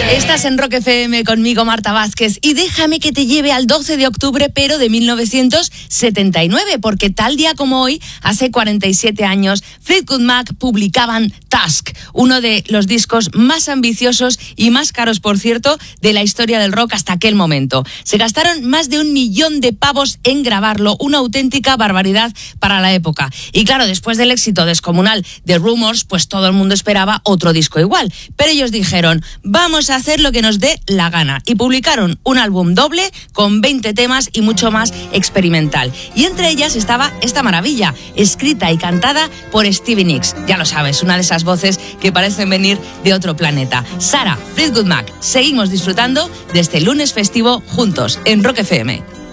Estás en Rock FM conmigo, Marta Vázquez, y déjame que te lleve al 12 de octubre, pero de 1979, porque tal día como hoy, hace 47 años, Fleetwood Mac publicaban Tusk, uno de los discos más ambiciosos y más caros, por cierto, de la historia del rock hasta aquel momento. Se gastaron más de 1 millón de pavos en grabarlo, una auténtica barbaridad para la época. Y claro, después del éxito descomunal de Rumours, pues todo el mundo esperaba otro disco igual. Pero ellos dijeron, vamos a hacer lo que nos dé la gana. Y publicaron un álbum doble con 20 temas y mucho más experimental. Y entre ellas estaba esta maravilla, escrita y cantada por Stevie Nicks. Ya lo sabes, una de esas voces que parecen venir de otro planeta. Sarah, Fleetwood Mac. Seguimos disfrutando de este lunes festivo juntos en Rock FM.